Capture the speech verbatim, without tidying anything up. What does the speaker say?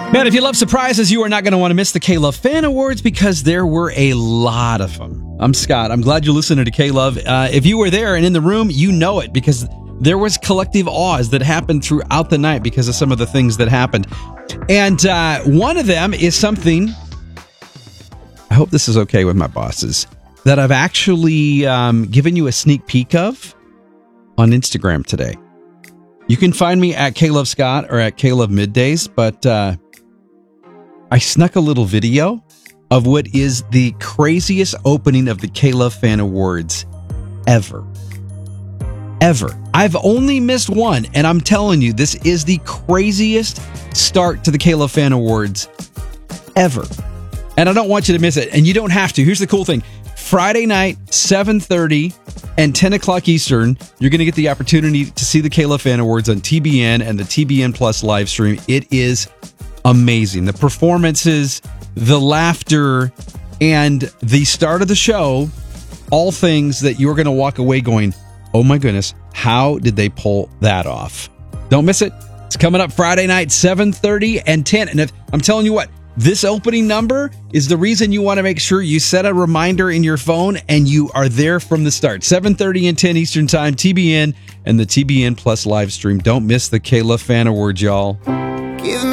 Man, if you love surprises, you are not going to want to miss the K-Love Fan Awards because there were a lot of them. I'm Scott. I'm glad you're listening to K-Love. Uh, if you were there and in the room, you know it because there was collective awes that happened throughout the night because of some of the things that happened. And uh, one of them is something, I hope this is okay with my bosses, that I've actually um, given you a sneak peek of on Instagram today. You can find me at K-Love Scott or at K-Love Middays, but uh, I snuck a little video of what is the craziest opening of the K-Love Fan Awards ever. Ever. I've only missed one, and I'm telling you, this is the craziest start to the K-Love Fan Awards ever. And I don't want you to miss it, and you don't have to. Here's the cool thing. Friday night, seven thirty and ten o'clock Eastern, you're going to get the opportunity to see the K-Love Fan Awards on T B N and the T B N Plus live stream. It is amazing. The performances, the laughter, and the start of the show, all things that you're going to walk away going, oh my goodness, how did they pull that off? Don't miss it. It's coming up Friday night, seven thirty and ten. And if, I'm telling you what, this opening number is the reason you want to make sure you set a reminder in your phone and you are there from the start. seven thirty and ten Eastern Time, T B N and the T B N Plus live stream. Don't miss the K-Love Fan Awards, y'all. Give me